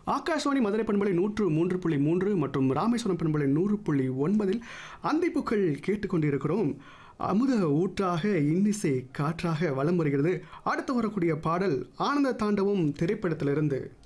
ஆகாஷ்வாணி மதுரை பண்பலை 103.3 மற்றும் ராமேஸ்வரம் பண்பலை 100.9 அந்திப்புக்கள் கேட்டுக்கொண்டிருக்கிறோம். அமுத ஊற்றாக இன்னிசை காற்றாக வலம் வருகிறது. அடுத்து வரக்கூடிய பாடல் ஆனந்த தாண்டவம் திரைப்படத்திலிருந்து.